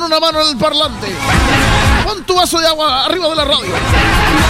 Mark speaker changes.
Speaker 1: una mano en el parlante. Pon tu vaso de agua arriba de la radio.